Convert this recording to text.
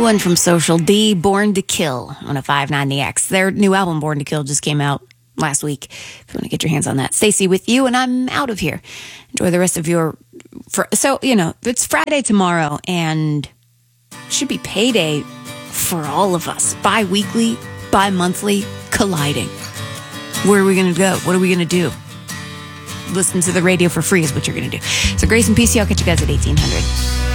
one from Social D, Born to Kill on a 5.9 The X. Their new album, Born to Kill, just came out last week. If you want to get your hands on that. Stacey with you, and I'm out of here. Enjoy the rest of your... it's Friday tomorrow, and should be payday for all of us. Bi-weekly, bi-monthly, colliding. Where are we going to go? What are we going to do? Listen to the radio for free is what you're going to do. So grace and peace. I'll catch you guys at 1800.